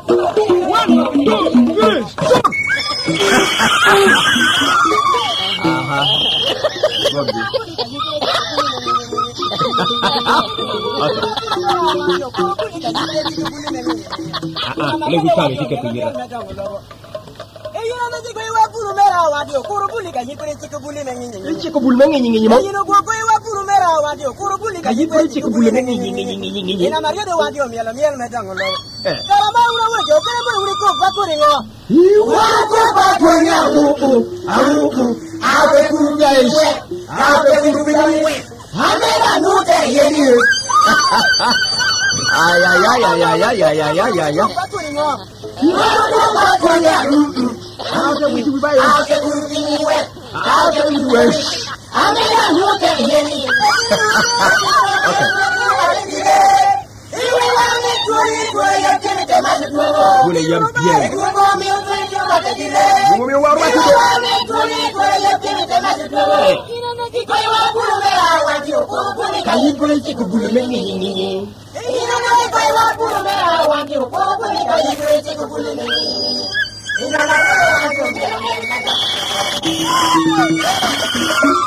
1, 2, 3, stop! Le gustava che capire. E io non dico io pure mera wadio, kuru buli ka yikore chiku buli na nyinyi. Chiku buli na nyinyi mo. Ino go io pure mera wadio, kuru buli ka yikore chiku buli na nyinyi. Ina mario de wadio mielo medango lo. Kala ba ura wadio, kala ba uri ko bakuri ngo. Wa ko bakuri ngo. Awe kuru guys. Awe kuru bini. Amera no te yeni. Ay. Bakuri ngo. How can we do it? How can we do it? How can we do it? Okay.